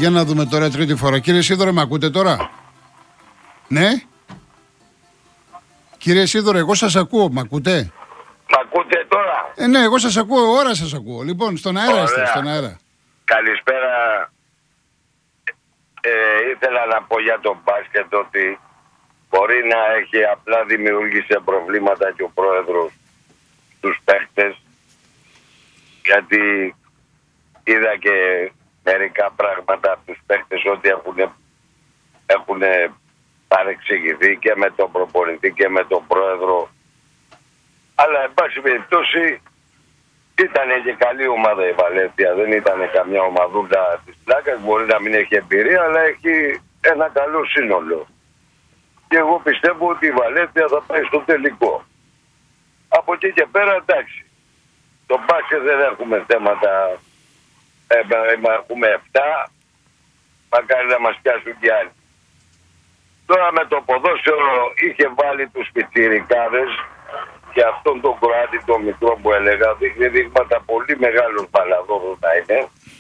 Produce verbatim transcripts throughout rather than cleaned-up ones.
Για να δούμε τώρα τρίτη φορά. Κύριε Σίδωρο, με ακούτε τώρα? Ναι. Κύριε Σίδωρο, εγώ σας ακούω. Μ' ακούτε? Μ' ακούτε τώρα? Ε, ναι, εγώ σας ακούω. Ώρα σας ακούω. Λοιπόν, στον αέρα είστε, στον αέρα. Καλησπέρα. Ε, ήθελα να πω για τον μπάσκετ ότι μπορεί να έχει απλά δημιούργησε προβλήματα και ο πρόεδρος στους παίχτες, γιατί είδα και μερικά πράγματα από τους παίχτες ότι έχουν, έχουν παρεξηγηθεί και με τον προπονητή και με τον πρόεδρο, αλλά εν πάση περιπτώσει ήταν και καλή ομάδα η Βαλένθια, δεν ήταν καμιά ομαδούλα της πλάκας, μπορεί να μην έχει εμπειρία, αλλά έχει ένα καλό σύνολο. Και εγώ πιστεύω ότι η Βαλένθια θα πάει στο τελικό. Από εκεί και πέρα εντάξει. Το μπάσκετ δεν έχουμε θέματα. Ε, έχουμε επτά. Μακάρι να μας πιάσουν κι άλλοι. Τώρα με το ποδόσφαιρο είχε βάλει τους πιτσιρικάδες και αυτόν τον Κροάτι το μικρό που έλεγα δείχνει δείγματα πολύ μεγάλων παλαδόρων να είναι.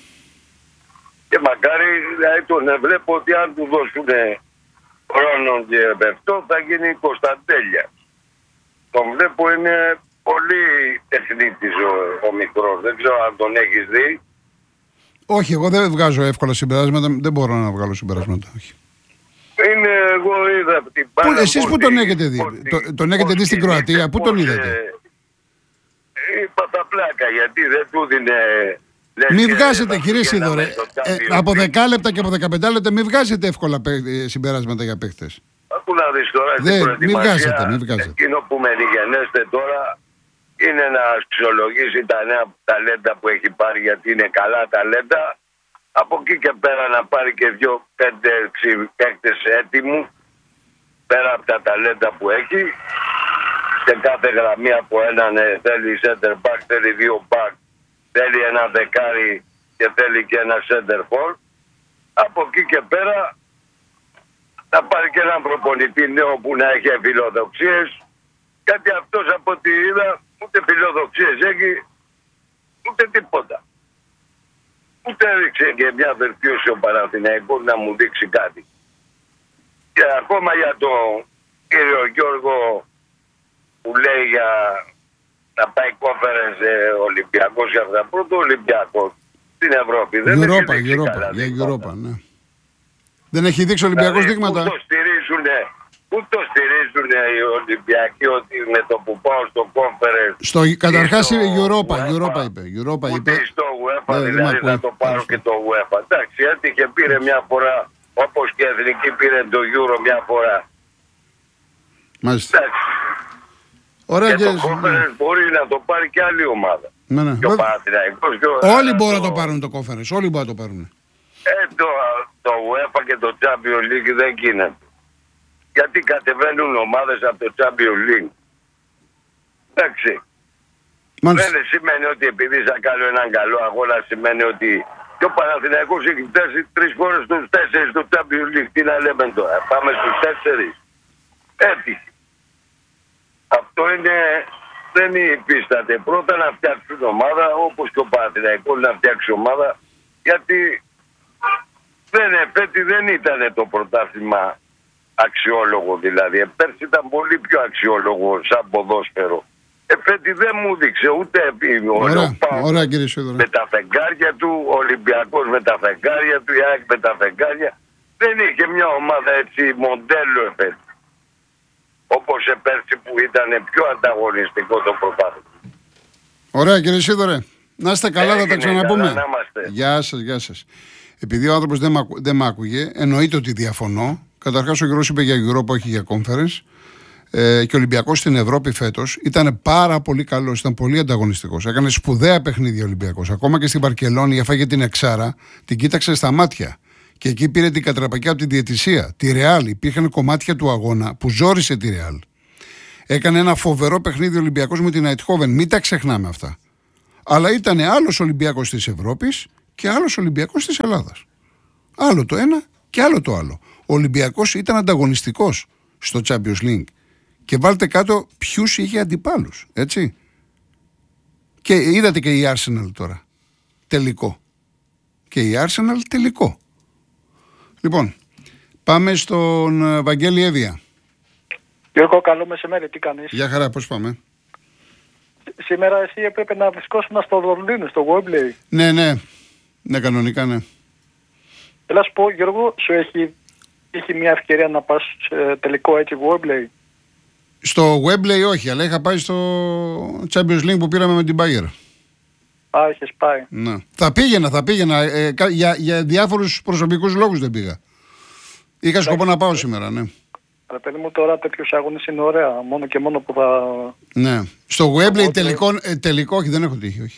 Και μακάρι δηλαδή τον βλέπω ότι αν του δώσουν χρόνο και αυτό θα γίνει Κωνσταντέλια. Τον βλέπω είναι πολύ τεχνίτης ο, ο μικρός. Δεν ξέρω αν τον έχεις δει. Όχι, εγώ δεν βγάζω εύκολα συμπεράσματα. Δεν μπορώ να βγάλω συμπεράσματα. Όχι. Είναι, εγώ είδα την πάρα πολύ. Εσείς που τον έχετε δει? Πολύ, το, τον έχετε δει στην Κροατία, πού τον είδατε? Είπα τα πλάκα γιατί δεν του δίνε. Μην βγάζετε, κύριε Σίδωρε, ε, από δέκα λεπτά και από δεκαπέντε λεπτά μην βγάζετε εύκολα συμπεράσματα για παίχτες. Ακού να δεις τώρα στην προετοιμασία, μην βγάζετε, μην βγάζετε. Εκείνο που με ρηγενέστε τώρα είναι να αξιολογήσει τα νέα ταλέντα που έχει πάρει, γιατί είναι καλά ταλέντα. Από εκεί και πέρα να πάρει και δύο πέντε έξι παίκτες έτοιμου, πέρα από τα ταλέντα που έχει. Σε κάθε γραμμή από έναν θέλει center back, θέλει δύο back, θέλει ένα δεκάρι και θέλει και ένα center for. Από εκεί και πέρα θα πάρει και έναν προπονητή νέο που να έχει φιλοδοξίες, γιατί αυτός από ό,τι είδα ούτε φιλοδοξίες έχει ούτε τίποτα. Ούτε έδειξε και μια βελτίωση ο Παναθηναϊκός να μου δείξει κάτι. Και ακόμα για τον κύριο Γιώργο που λέει για να πάει κόφερες Ολυμπιακός για αυτά. Πρώτο Ολυμπιακός στην Ευρώπη. Δεν Europa, έχει Europa, καλά για Europa, ναι. Δεν έχει δείξει Ολυμπιακός δηλαδή, δείγματα. Πού το στηρίζουνε, πού το στηρίζουνε οι Ολυμπιακοί ότι με το που πάω στο κόφερες. Στο, καταρχάς η Europa, Europa είπε. Europa ούτε είπε. στο UEFA, ναι, δηλαδή θα το πάρω και το UEFA. Εντάξει, έτυχε πήρε μια φορά, όπως και η Εθνική πήρε το Euro μια φορά. Μάλιστα. Εντάξει. Ωραία, και και το Conference μπορεί να το πάρει και άλλη ομάδα. Ναι, ναι. Και ο Παναθηναϊκός και ο... Όλοι μπορούν να το πάρουν το Conference. Όλοι μπορούν να το πάρουν. Ε, το, το UEFA και το Champions League δεν γίνεται. Γιατί κατεβαίνουν ομάδες από το Champions League. Εντάξει. Μάλιστα. Δεν σημαίνει ότι επειδή θα κάνω έναν καλό αγώνα σημαίνει ότι και ο Παναθηναϊκός έχει φτάσει τρεις φορές στους τέσσερις του Champions League. Τι να λέμε τώρα. Πάμε στους τέσσερις. Έτυχε. Αυτό είναι, δεν υφίσταται. Πρώτα να φτιάξουν ομάδα, όπως και ο Παναθηναϊκός να φτιάξει ομάδα, γιατί δεν, φέτη δεν ήταν το πρωτάθλημα αξιόλογο δηλαδή. Πέρσι ήταν πολύ πιο αξιόλογο σαν ποδόσφαιρο. Εφέτη δεν μου δείξε ούτε με τα φεγγάρια του, ο Ολυμπιακός με τα φεγγάρια του, η ΑΕΚ με τα φεγγάρια. Δεν είχε μια ομάδα έτσι μοντέλο εφέτη. Όπως σε πέρσι που ήταν πιο ανταγωνιστικό το πρωτάθλημα. Ωραία κύριε Σίδωρε. Να είστε καλά, Έγινε, θα τα ξαναπούμε. καλά, γεια σας, γεια σας. Επειδή ο άνθρωπος δεν, μ' δεν μ' άκουγε, εννοείται ότι διαφωνώ. Καταρχάς ο Γιώργος είπε για Europa, όχι για Conference. Ε, και ο Ολυμπιακός στην Ευρώπη φέτος ήταν πάρα πολύ καλός, ήταν πολύ ανταγωνιστικός. Έκανε σπουδαία παιχνίδια ο Ολυμπιακός. Ακόμα και στην Βαρκελόνη έφαγε την εξάρα, την κοίταξε στα μάτια. Και εκεί πήρε την κατραπακιά από τη διαιτησία. Τη Ρεάλ. Υπήρχαν κομμάτια του αγώνα που ζόρισε τη Ρεάλ. Έκανε ένα φοβερό παιχνίδι ο Ολυμπιακός με την Αιτχόβεν. Μην τα ξεχνάμε αυτά. Αλλά ήταν άλλος Ολυμπιακός της Ευρώπης και άλλος Ολυμπιακός της Ελλάδας. Άλλο το ένα και άλλο το άλλο. Ο Ολυμπιακός ήταν ανταγωνιστικός στο Champions League. Και βάλτε κάτω ποιους είχε αντιπάλους. Έτσι. Και είδατε και η Arsenal τώρα. Τελικό. Και η Arsenal τελικό. Λοιπόν, πάμε στον Βαγγέλη Εύβοια. Γιώργο, καλό μεσημέρι, τι κάνεις? Γεια χαρά, πώς πάμε? Σήμερα εσύ έπρεπε να βρισκόσουν στο Λονδίνο, στο Wembley. Ναι, ναι, ναι, κανονικά ναι. Θέλω να σου πω, Γιώργο, σου έχει, έχει μια ευκαιρία να πας σε τελικό έτσι Wembley? Στο Wembley όχι, αλλά είχα πάει στο Champions League που πήραμε με την Bayern. Α, είχες πάει. Ναι. Θα πήγαινα, θα πήγαινα. Ε, για, για διάφορους προσωπικούς λόγους δεν πήγα. Είχα σκοπό να πάω σήμερα, ναι. Αλλά παιδί μου, τώρα τέτοιους αγώνες είναι ωραία. Μόνο και μόνο που θα... Ναι. Στο Wembley Οπότε... τελικό, ε, τελικό, όχι, δεν έχω τύχει, όχι.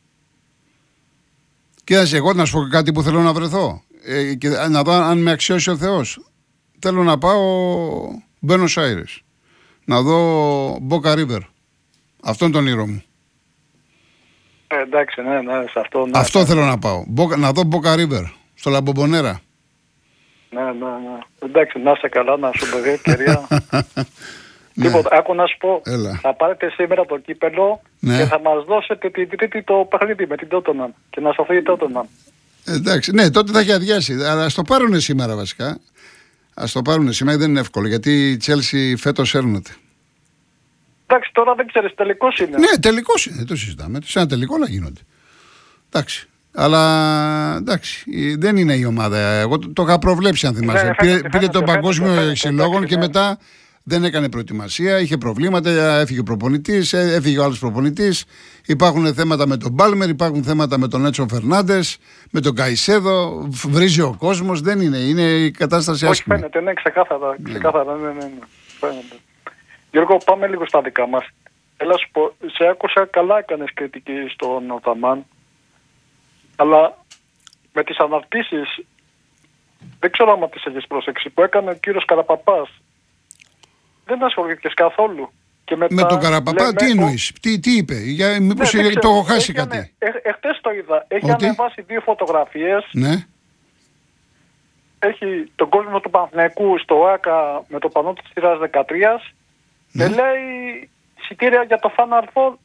Κοίταξε, εγώ να σου πω κάτι που θέλω να βρεθώ. Ε, και να δω αν με αξιώσει ο Θεός. Θέλω να πάω Buenos Aires. Να δω Boca River. Αυτό είναι το όνειρό μου. Ε, εντάξει, ναι, ναι, σε αυτό... Ναι, αυτό ναι. θέλω να πάω. Boca, να δω Boca River. Στο Λαμπομπονέρα. Ναι, ναι, ναι. Εντάξει, να είσαι καλά, να σου δοθεί ευκαιρία. Ναι. Τίποτα, άκου να σου πω. Έλα. Θα πάρετε σήμερα το κύπελο Ναι. και θα μας δώσετε την Τρίτη το παιχνίδι με την Tottenham. Και να σωθεί η Tottenham. Εντάξει, ναι, τότε θα έχει αδειάσει. Αλλά ας το πάρουνε σήμερα βασικά. Ας το πάρουνε σήμερα, δεν είναι εύκολο. Γιατί η Chelsea φέτος έρνεται. Εντάξει, τώρα δεν ξέρεις, τελικός είναι. Ναι, τελικός είναι, δεν το συζητάμε. Σε ένα τελικό όλα γίνονται. Εντάξει. Αλλά εντάξει, δεν είναι η ομάδα. Εγώ το, το είχα προβλέψει, αν θυμάσαι. Ναι, πήρε φαίνεται, πήρε τον φαίνεται, παγκόσμιο φαίνεται, εξυλόγων εντάξει, και ναι. μετά δεν έκανε προετοιμασία. Είχε προβλήματα, έφυγε ο προπονητής, έφυγε ο άλλος προπονητής. Υπάρχουν θέματα με τον Μπάλμερ, υπάρχουν θέματα με τον Έτσον Φερνάντες, με τον Καϊσέδο. Βρίζει ο κόσμος. Δεν είναι, είναι η κατάσταση Όχι, άσχημη. φαίνεται, ναι, ξεκάθαρα. ξεκάθαρα ναι, ναι, ναι, φαίνεται. Γιώργο, πάμε λίγο στα δικά μας. Έλα σου πω, σε άκουσα, καλά έκανες κριτική στον Οταμάν, αλλά με τις αναρτήσεις, δεν ξέρω άμα τις έχεις προσέξει, που έκανε ο κύριος Καραπαπάς, δεν ασχολήθηκες καθόλου. Και μετά, Με τον Καραπαπά, λέμε, τι ο- εννοείς, τι, τι είπε, για, μήπως Ναι, δεν το ξέρω, έχω χάσει έχει ανε- κάτι. Ε, εχθές το είδα, έχει Ότι? ανεβάσει δύο φωτογραφίες, Ναι, έχει τον κόσμο του Παναθηναϊκού στο ΆΚΑ με το πανό της σειράς δεκατρία Ναι. και λέει εισιτήρια για το Final Four,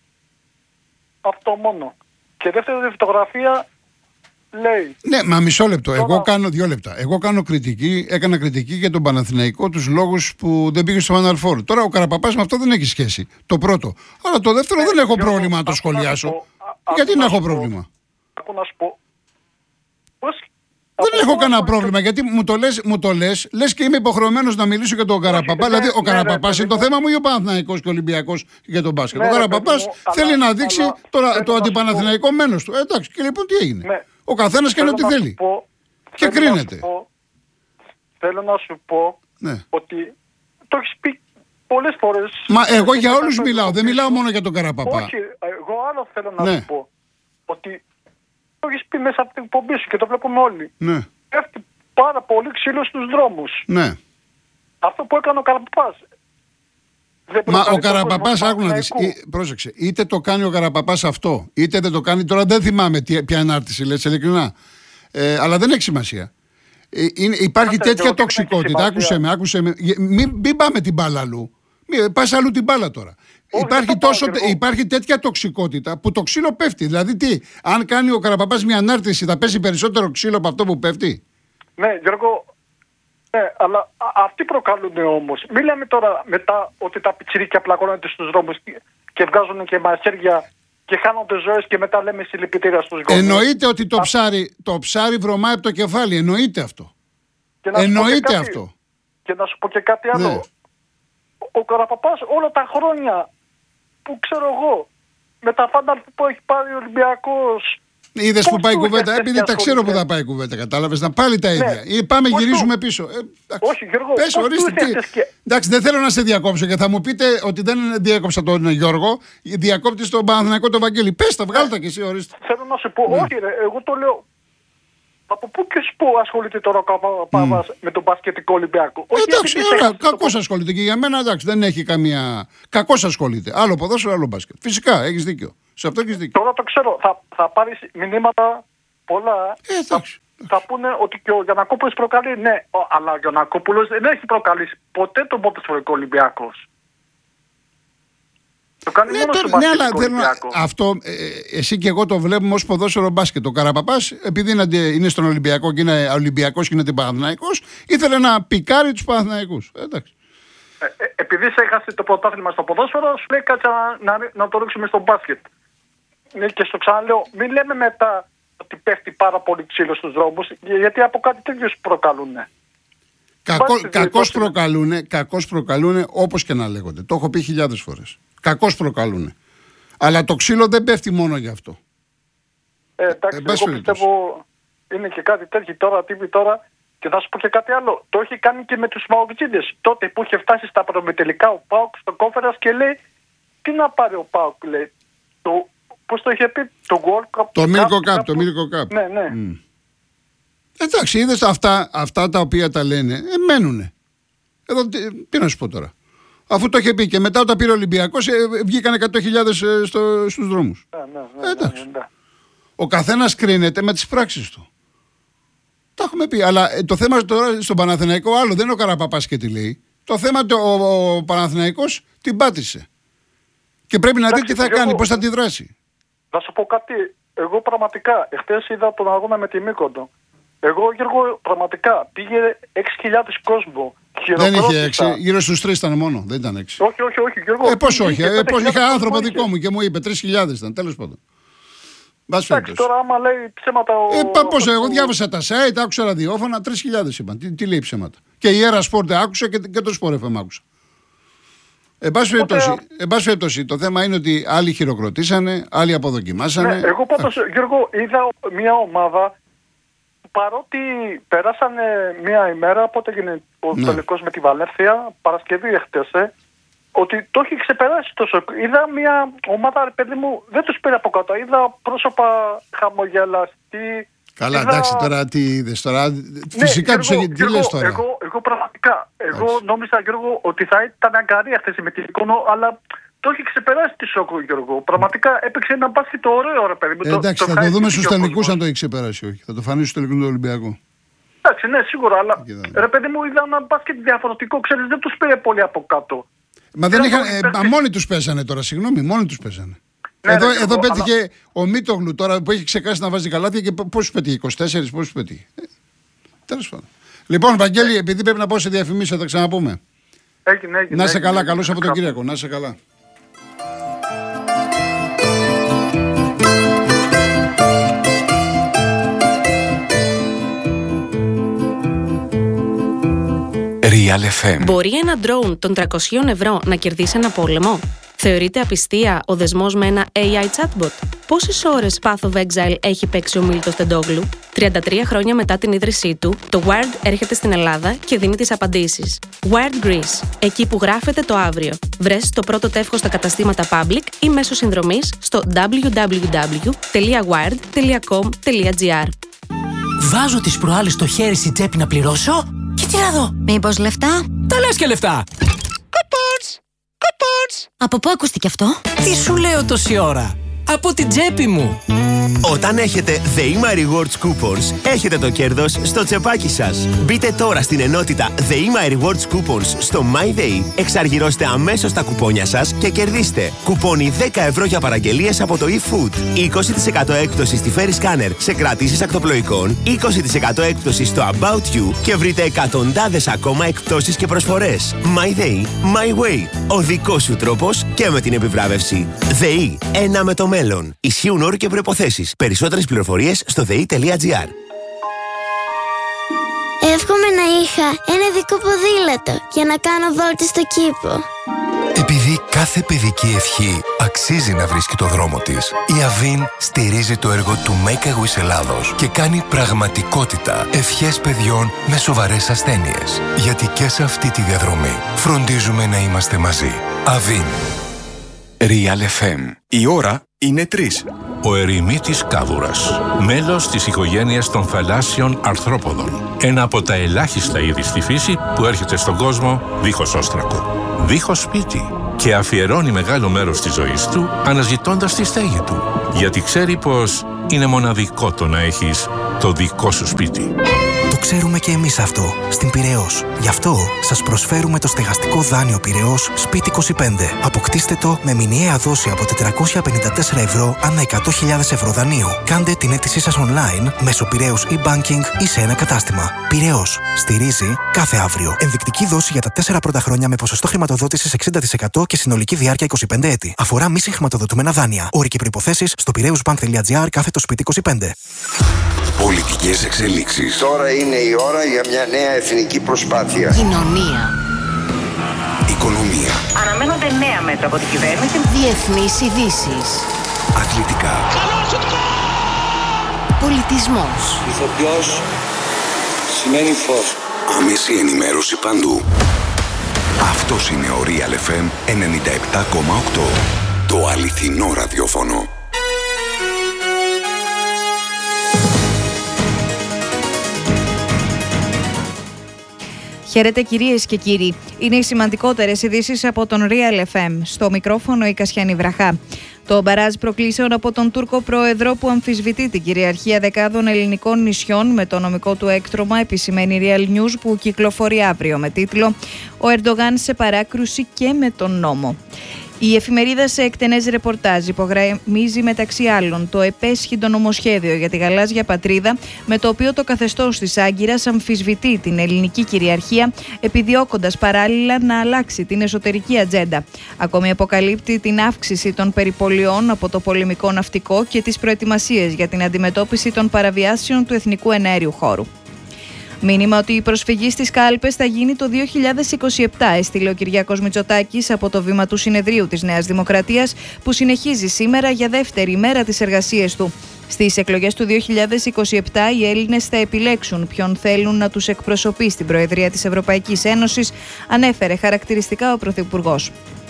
αυτό μόνο. Και δεύτερη φωτογραφία λέει, ναι, μα μισό λεπτό. Τώρα- Εγώ κάνω δύο λεπτά. Εγώ κάνω κριτική, έκανα κριτική για τον Παναθηναϊκό, τους λόγους που δεν πήγε στο Final Four. Τώρα ο Καραπαπάς με αυτό δεν έχει σχέση. Το πρώτο. Αλλά το δεύτερο Ναι, δεν έχω Γιώργο, πρόβλημα να το άκου να σου σχολιάσω. πω, α- Γιατί άκου να να έχω σου πω. πρόβλημα. άκου να σου πω, πώς... Δεν από έχω πού κανένα ασχολείται- πρόβλημα γιατί μου το λες, μου το λες, λες και είμαι υποχρεωμένος να μιλήσω για τον Καραπαπά. ναι, Δηλαδή ο ναι, Καραπαπάς ναι, είναι το ναι. θέμα μου ή ο Παναθηναϊκός και ο Ολυμπιακός για τον μπάσκετ. Ναι, Ο ρε, Καραπαπάς παιδί μου, θέλει αλλά- να δείξει αλλά τώρα θέλω το να σου αντιπαναθηναϊκό μένος του. Ε, εντάξει, και λοιπόν τι έγινε. Ναι. Ο καθένας κάνει Θέλω ό,τι να σου θέλει. πω- Και θέλω να κρίνεται. σου πω- Θέλω να σου πω Ναι. ότι το έχεις πει πολλές φορές. Μα εγώ για Μετά όλους το μιλάω, δεν πίσω. μιλάω μόνο για τον Καραπαπά. Όχι, εγώ άλλο θέλω να Ναι. σου πω. Ότι το έχεις πει μέσα από την εκπομπή σου και το βλέπουμε όλοι. Ναι, Πέφτει πάρα πολύ ξύλο στους δρόμους. ναι. Αυτό που έκανε ο Καραπαπάς. Δεν Μα ο προκαλεί τον Καραπαπάς, κόσμο άκου να δεις, Παναθηναϊκού. ε, πρόσεξε, είτε το κάνει ο Καραπαπάς αυτό, είτε δεν το κάνει, τώρα δεν θυμάμαι τι, ποια ανάρτηση λες, ειλικρινά. Ε, αλλά δεν έχει σημασία. Ε, είναι, υπάρχει Άσε, τέτοια εγώ, δεν τοξικότητα, έχει άκουσε σημασία. με, άκουσε με. Γε- Μην, μην πάμε την μπάλα αλλού. Μην, πας αλλού την μπάλα τώρα. Όχι, υπάρχει, δεν το πάω τόσο, κι εγώ. υπάρχει τέτοια τοξικότητα που το ξύλο πέφτει. Δηλαδή τι, αν κάνει ο Καραπαπάς μια ανάρτηση θα πέσει περισσότερο ξύλο από αυτό που πέφτει. Ναι, Γιώργο, ναι, αλλά α- αυτοί προκαλούν όμως. Μην λέμε τώρα μετά ότι τα πιτσιρίκια πλακώνονται στους δρόμους και- και βγάζουν και μαχαίρια και χάνονται ζωές και μετά λέμε συλληπιτήρια στους γονείς. Εννοείται ότι το ψάρι, το ψάρι βρωμάει από το κεφάλι. Εννοείται αυτό. Και να σου πω και Εννοείται κάτι- αυτό. Και να σου πω και κάτι άλλο. Ναι. Ο, ο Καραπαπάς όλα τα χρόνια που ξέρω εγώ, με τα φάνταλ που έχει πάρει ο Ολυμπιακός. Είδε Πώς που πάει η του κουβέντα, είχες επειδή τέτοια τα ξέρω που ασχολήθεια? θα πάει η κουβέντα. Κατάλαβε να πάλι τα ίδια. Ναι. Ή πάμε, Πώς γυρίζουμε του- πίσω. Ε, εντάξει. Όχι, Γιώργο, Πες, πώς του ορίστε τι. είχες και- Εντάξει, δεν θέλω να σε διακόψω και θα μου πείτε ότι δεν διέκοψα τον Γιώργο, διακόπτη τον Παναθηναϊκό τον Βαγγέλη. Πες τα, βγάλ' τα κι εσύ, ορίστε. Θέλω να σου πω, Ναι. όχι ρε, εγώ το λέω. Από πού και σου πού ασχολείται τώρα ο Καραπαπάς με τον μπασκετικό Ολυμπιακό. Όχι Εντάξει, επειδή ωραία, έχασε το κακώς ασχολείται και για μένα εντάξει, δεν έχει καμία. Κακώς ασχολείται. Άλλο ποδόσφαιρο, άλλο μπάσκετ. Φυσικά, έχεις δίκιο. Σε αυτό έχεις δίκιο. Τώρα το ξέρω, θα, θα πάρεις μηνύματα πολλά. Ε, εντάξει. Θα πούνε ότι και ο Γιαννακόπουλος προκαλεί. Ναι, ο- αλλά ο Γιαννακόπουλος δεν έχει προκαλήσει ποτέ τον ποδοσφαιρικό Ολυμπιακός. Το κάνει Ναι, μόνο τώρα, στο ναι, μπάσκετ αλλά το θέλω να- Ολυμπιακό. αυτό ε, εσύ και εγώ το βλέπουμε ως ποδόσφαιρο μπάσκετ. Ο Καραπαπάς, επειδή είναι, αντι- είναι στον Ολυμπιακό και είναι Ολυμπιακός και είναι την Παναθηναϊκός, ήθελε να πικάρει τους Παναθηναϊκούς. Εντάξει. Ε, ε, επειδή σε έχασε το πρωτάθλημα στο ποδόσφαιρο, σου λέει κάτσε να, να, να το ρίξουμε στο μπάσκετ. Ναι, και στο ξαναλέω, μην λέμε μετά ότι πέφτει πάρα πολύ ξύλο στους δρόμους, γιατί από κάτι τέτοιο προκαλούν. Κακό, Βάζει κακώς διεκόψη. προκαλούνε, κακώς προκαλούνε όπως και να λέγονται. Το έχω πει χιλιάδες φορές. Κακώς προκαλούνε. Αλλά το ξύλο δεν πέφτει μόνο γι' αυτό. Ε, εντάξει, εν πάση εγώ περιπτώσει. πιστεύω είναι και κάτι τέτοιο τώρα, τύπη τώρα. Και θα σου πω και κάτι άλλο. Το έχει κάνει και με τους Μαοκτζίδες. Τότε που είχε φτάσει στα προμετελικά ο ΠΑΟΚ στο Conference και λέει τι να πάρει ο ΠΑΟΚ, λέει. Το, πώς το είχε πει, το World Cup. Το Milko Cup, κάπου- το Milko Cup. Ναι, ναι. Mm. Εντάξει, είδες αυτά, αυτά τα οποία τα λένε, ε, μένουνε. Εδώ τι, τι να σου πω τώρα. Αφού το είχε πει και μετά όταν πήρε ο Ολυμπιακός, ε, βγήκαν εκατό χιλιάδες ε, στο, στους δρόμους. Ναι, ναι, ναι, Ε, εντάξει. ναι, ναι. Ο καθένας κρίνεται με τις πράξεις του. Τα έχουμε πει. Αλλά ε, το θέμα τώρα στον Παναθηναϊκό άλλο. Δεν είναι ο Καραπαπάς και τι λέει. Το θέμα το, ο, ο Παναθηναϊκός την πάτησε. Και πρέπει να δει Εντάξει, τι θα εγώ- κάνει, πώς θα αντιδράσει. Να σου πω κάτι. Εγώ πραγματικά, εχθές είδα τον αγώνα με τη Μύκονο. Εγώ, Γιώργο, πραγματικά πήγε έξι χιλιάδες κόσμο. Δεν είχε Χειροκρότησα. έξι, γύρω στους τρεις ήταν μόνο. Δεν ήταν έξι. Όχι, όχι, όχι, Γιώργο. Ε, πώς όχι. είχε Ε, πέντε πώς, χιλιάδες είχα άνθρωπο κόσμο δικό είχε. μου και μου είπε τρεις χιλιάδες ήταν. Τέλος πάντων. Μπας Εντάξει, περιπτώσει. τώρα άμα λέει ψέματα ο... Ε, πα, πώς, αυτός εγώ που- διάβασα τα site, άκουσα ραδιόφωνα, τρεις χιλιάδες είπαν. Τι, τι λέει ψέματα. Και η Έρα Sport άκουσα και, και το Sport εφ εμ άκουσα. Εν πάση περιπτώσει, εν πάση περιπτώσει, το θέμα είναι ότι άλλοι χειροκροτήσανε, άλλοι αποδοκιμάσανε. Ναι, εγώ πάντως, Γιώργο, είδα μια ομάδα που παρότι περάσανε μια ημέρα, πότε έγινε ο Ναι. τελικός με τη Βαλένθια, Παρασκευή εχθές, ε, ότι το έχει ξεπεράσει τόσο. Είδα μια ομάδα, ρε παιδί μου, δεν τους πήρε από κάτω. Είδα πρόσωπα χαμογελαστή. Καλά, είδα... εντάξει τώρα τι είδες τώρα. Ναι, Φυσικά τους Γιώργο, έχει. Τι Γιώργο, λες τώρα. Εγώ, εγώ πραγματικά, εγώ Εντάξει. νόμιζα, Γιώργο, ότι θα ήταν αγκαρία χθες με την εικόνα, αλλά το έχει ξεπεράσει τη σόκο, Γιώργο. Πραγματικά έπαιξε ένα μπάσκετ ωραίο, ρε παιδί μου. Ε, Το- εντάξει, θα το ευχαριστήθηκε δούμε στους ο τελικούς κόσμος. αν το έχει ξεπεράσει όχι. Θα το φανεί στους τελικούς του Ολυμπιακού. Εντάξει, ναι, σίγουρα, αλλά Εκεί θα είναι. ρε παιδί μου, είδα ένα μπάσκετ διαφορετικό, ξέρεις, δεν τους πήρε πολύ από κάτω. Μα δεν Είδα είχαν. τον Ε, παίκτη- μα μόνοι τους παίζανε τώρα, συγγνώμη, μόνοι τους παίζανε. Ναι, εδώ ναι, εδώ εγώ, πέτυχε ο Μίτογλου τώρα που έχει ξεκάσει να βάζει καλάθια και πόσους πετύχει, είκοσι τέσσερα, πόσους πετύχει. Ε, τέλος πάντων. Λοιπόν, Βαγγέλη, επειδή πρέπει να πάω σε διαφημίσεις, θα τα ξαναπούμε. Έγινε, έγινε. Να σε έγινε, καλά, έγινε. καλό Σαββατοκύριακο, να σε καλά. Real εφ εμ. Μπορεί ένα ντρόουν των τριακόσια ευρώ να κερδίσει ένα πόλεμο? Θεωρείται απιστία ο δεσμός με ένα έι άι chatbot? Πόσες ώρες Path of Exile έχει παίξει ο Μίλτος Τεντόγλου? τριάντα τρία χρόνια μετά την ίδρυσή του, το Wired έρχεται στην Ελλάδα και δίνει τις απαντήσεις. Wired Greece, εκεί που γράφεται το αύριο. Βρες το πρώτο τεύχος στα καταστήματα Public ή μέσω συνδρομής στο double-u double-u double-u τελεία wired τελεία com τελεία gr. Βάζω τις προάλλες το χέρι στην τσέπη να πληρώσω και τι να δω. Μήπως λεφτά? Τα λες και λεφτά. Κουπόνς, κουπόνς. Από πού ακούστηκε αυτό? Τι σου λέω τόση ώρα. Από την τσέπη μου. Όταν έχετε The My Rewards Coupons, έχετε το κέρδος στο τσεπάκι σας. Μπείτε τώρα στην ενότητα The My Rewards Coupons στο MyDay, εξαργυρώστε αμέσως τα κουπόνια σας και κερδίστε κουπόνι δέκα ευρώ για παραγγελίες από το eFood, είκοσι τοις εκατό έκπτωση στη Ferry Scanner σε κρατήσεις ακτοπλοϊκών, είκοσι τοις εκατό έκπτωση στο About You και βρείτε εκατοντάδες ακόμα εκπτώσεις και προσφορές. MyDay, My Way. Ο δικός σου τρόπος και με την επιβράβευση. ΔΕΗ. Ένα με το μέλλον. Ισχύουν όροι και προϋποθέσεις. Περισσότερες πληροφορίες στο δε ι τελεία τζι άρ. Εύχομαι να είχα ένα δικό ποδήλατο για να κάνω βόλτες στο κήπο. Επειδή κάθε παιδική ευχή αξίζει να βρίσκει το δρόμο της, η Avin στηρίζει το έργο του Make a Wish Ελλάδος και κάνει πραγματικότητα ευχές παιδιών με σοβαρές ασθένειες. Γιατί και σε αυτή τη διαδρομή φροντίζουμε να είμαστε μαζί. Avin. Real εφ εμ. Η ώρα είναι τρεις. Ο ερημίτης κάδουρας, μέλος της οικογένειας των θαλάσσιων αρθρόποδων. Ένα από τα ελάχιστα είδη στη φύση που έρχεται στον κόσμο δίχως όστρακο, δίχως σπίτι και αφιερώνει μεγάλο μέρος της ζωής του αναζητώντας τη στέγη του. Γιατί ξέρει πως είναι μοναδικό το να έχεις το δικό σου σπίτι. Το ξέρουμε και εμείς αυτό, στην Πειραιώς. Γι' αυτό σας προσφέρουμε το στεγαστικό δάνειο Πειραιώς Σπίτι είκοσι πέντε. Αποκτήστε το με μηνιαία δόση από τετρακόσια πενήντα τέσσερα ευρώ ανά εκατό χιλιάδες ευρώ δανείου. Κάντε την αίτησή σας online μέσω Πειραιώς e-banking ή σε ένα κατάστημα. Πειραιώς. Στηρίζει κάθε αύριο. Ενδεικτική δόση για τα τέσσερα πρώτα χρόνια με ποσοστό χρηματοδότησης εξήντα τοις εκατό και συνολική διάρκεια είκοσι πέντε έτη. Αφορά μη συγχρηματοδοτούμενα δάνεια. Όροι και προϋποθέσεις στο πειραιώσbank.gr κάθετο σπίτι είκοσι πέντε. Πολιτικές εξελίξεις. Τώρα είναι η ώρα για μια νέα εθνική προσπάθεια. Κοινωνία. Οικονομία. Αναμένονται νέα μέτρα από την κυβέρνηση. Διεθνείς ειδήσεις. Αθλητικά. Πολιτισμός. Ηθοποιός σημαίνει φως. Άμεση ενημέρωση παντού. Αυτός είναι ο Real εφ εμ ενενήντα επτά κόμμα οκτώ. Το αληθινό ραδιόφωνο. Χαίρετε κυρίες και κύριοι. Είναι οι σημαντικότερες ειδήσεις από τον Real εφ εμ. Στο μικρόφωνο η Κασιανή Βραχά. Το μπαράζ προκλήσεων από τον Τούρκο πρόεδρο που αμφισβητεί την κυριαρχία δεκάδων ελληνικών νησιών με το νομικό του έκτρωμα, επισημαίνει Real News που κυκλοφορεί αύριο με τίτλο «Ο Ερντογάν σε παράκρουση και με τον νόμο». Η εφημερίδα σε εκτενές ρεπορτάζ υπογραμμίζει μεταξύ άλλων το επέσχυντο νομοσχέδιο για τη γαλάζια πατρίδα, με το οποίο το καθεστώς της Άγκυρας αμφισβητεί την ελληνική κυριαρχία, επιδιώκοντας παράλληλα να αλλάξει την εσωτερική ατζέντα. Ακόμη αποκαλύπτει την αύξηση των περιπολιών από το πολεμικό ναυτικό και τις προετοιμασίες για την αντιμετώπιση των παραβιάσεων του εθνικού εναέριου χώρου. Μήνυμα ότι η προσφυγή στις κάλπες θα γίνει το δύο χιλιάδες είκοσι επτά, έστειλε ο Κυριάκος Μητσοτάκης από το βήμα του συνεδρίου της Νέας Δημοκρατίας, που συνεχίζει σήμερα για δεύτερη μέρα τις εργασίες του. Στις εκλογές του δύο χιλιάδες είκοσι επτά οι Έλληνες θα επιλέξουν ποιον θέλουν να τους εκπροσωπεί στην Προεδρία της Ευρωπαϊκής Ένωσης, ανέφερε χαρακτηριστικά ο Πρωθυπουργός.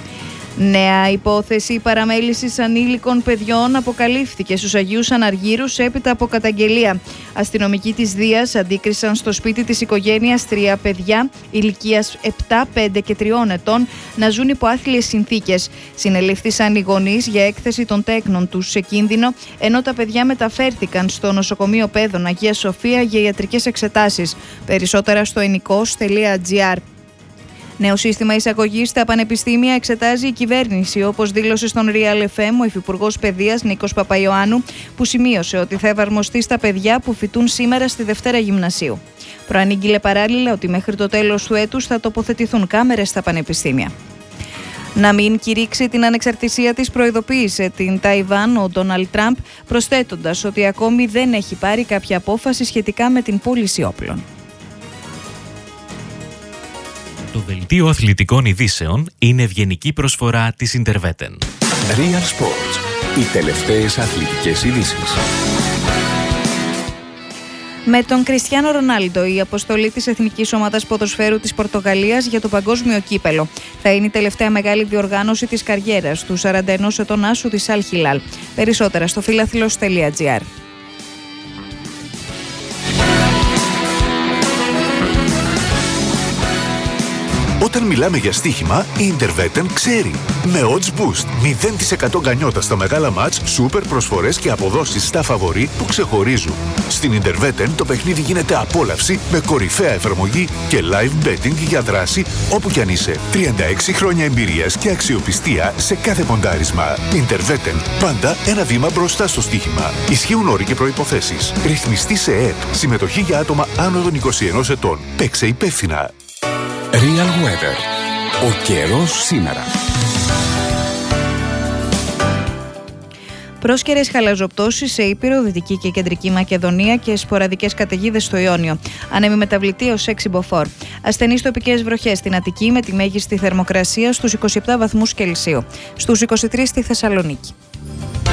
Νέα υπόθεση παραμέλησης ανήλικων παιδιών αποκαλύφθηκε στους Αγίους Αναργύρους έπειτα από καταγγελία. Αστυνομικοί της Δίας αντίκρισαν στο σπίτι της οικογένειας τρία παιδιά ηλικίας επτά, πέντε και τριών ετών να ζουν υπό άθλιες συνθήκες. Συνελήφθησαν οι γονείς για έκθεση των τέκνων τους σε κίνδυνο, ενώ τα παιδιά μεταφέρθηκαν στο νοσοκομείο Πέδων Αγία Σοφία για ιατρικές εξετάσεις. Περισσότερα στο ενικός τελεία τζι άρ. Νέο σύστημα εισαγωγής στα πανεπιστήμια εξετάζει η κυβέρνηση, όπως δήλωσε στον Real εφ εμ ο Υφυπουργός Παιδείας Νίκος Παπαϊωάννου, που σημείωσε ότι θα εφαρμοστεί στα παιδιά που φοιτούν σήμερα στη Δευτέρα Γυμνασίου. Προανήγγειλε παράλληλα ότι μέχρι το τέλος του έτους θα τοποθετηθούν κάμερες στα πανεπιστήμια. Να μην κηρύξει την ανεξαρτησία της, προειδοποίησε την Ταϊβάν ο Ντόναλντ Τραμπ, προσθέτοντας ότι ακόμη δεν έχει πάρει κάποια απόφαση σχετικά με την πώληση όπλων. Το δελτίο αθλητικών ειδήσεων είναι ευγενική προσφορά της Interveten. Real Sports. Οι τελευταίες αθλητικές ειδήσεις. Με τον Κριστιάνο Ρονάλντο, η αποστολή της Εθνικής Ομάδας Ποδοσφαίρου της Πορτογαλίας για το Παγκόσμιο Κύπελο θα είναι η τελευταία μεγάλη διοργάνωση της καριέρας του σαράντα ενός ετών άσου της Αλ Χιλάλ. Περισσότερα στο φιλάθλος τελεία τζι άρ. Όταν μιλάμε για στοίχημα, η Interveten ξέρει. Με odds boost, μηδέν τοις εκατό γκανιότα στα μεγάλα μάτς, σούπερ προσφορές και αποδόσεις στα φαβορί που ξεχωρίζουν. Στην Interveten το παιχνίδι γίνεται απόλαυση με κορυφαία εφαρμογή και live betting για δράση όπου κι αν είσαι. τριάντα έξι χρόνια εμπειρίας και αξιοπιστία σε κάθε ποντάρισμα. Interveten, πάντα ένα βήμα μπροστά στο στοίχημα. Ισχύουν όροι και προϋποθέσεις. Ρυθμιστή σε ΕΕΠ. Συμμετοχή για άτομα άνω των είκοσι ενός ετών. Παίξε υπεύθυνα. Real Weather. Ο καιρός σήμερα. Πρόσκαιρες χαλαζοπτώσεις σε Ήπειρο, Δυτική και Κεντρική Μακεδονία και σποραδικές καταιγίδες στο Ιόνιο. Άνεμοι μεταβλητή ως έξι μποφόρ. Ασθενείς τοπικές βροχές στην Αττική με τη μέγιστη θερμοκρασία στους είκοσι επτά βαθμούς Κελσίου. Στους είκοσι τρεις στη Θεσσαλονίκη.